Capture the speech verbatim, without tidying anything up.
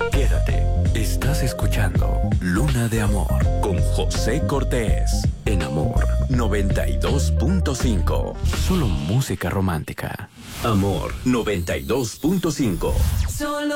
Quédate. Estás escuchando Luna de Amor con José Cortés en Amor noventa y dos punto cinco. Solo música romántica. Amor noventa y dos punto cinco. Solo